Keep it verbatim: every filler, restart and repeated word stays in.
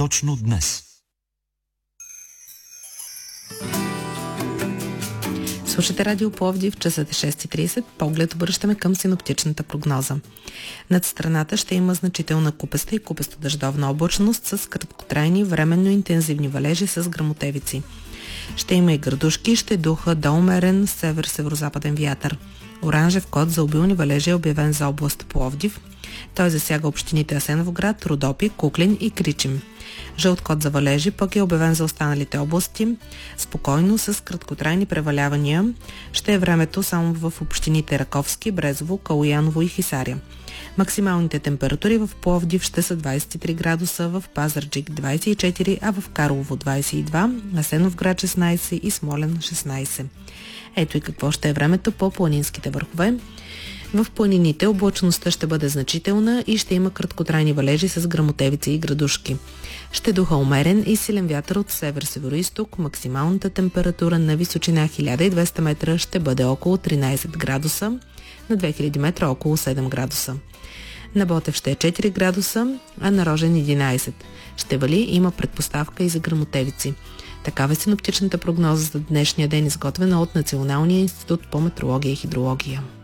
точно днес. Слушате Радио Пловдив, часът е шест и трийсет. Поглед обръщаме към синоптичната прогноза. Над страната ще има значителна купеста и купесто-дъждовна облачност с краткотрайни временно интензивни валежи с гръмотевици. Ще има и градушки, ще духа до умерен север-северозападен вятър. Оранжев код за обилни валежи е обявен за област Пловдив. Той засяга общините Асеновград, Родопи, Куклин и Кричим. Жълт код за валежи пък е обявен за останалите области. Спокойно, с краткотрайни превалявания ще е времето само в общините Раковски, Брезово, Калояново и Хисаря. Максималните температури в Пловдив ще са двайсет и три градуса, в Пазарджик двайсет и четири, а в Карлово двайсет и два, Асеновград шестнайсет и Смолян шестнайсет. Ето и какво ще е времето по планинските върхове. В планините облачността ще бъде значителна и ще има краткотрайни валежи с гръмотевици и градушки. Ще духа умерен и силен вятър от север-североизток. Максималната температура на височина хиляда и двеста метра ще бъде около тринайсет градуса, на две хиляди метра около седем градуса. На Ботев ще е четири градуса, а на Рожен единайсет. Ще вали, има предпоставка и за гръмотевици. Такава е синоптичната прогноза за днешния ден, изготвена от Националния институт по метеорология и хидрология.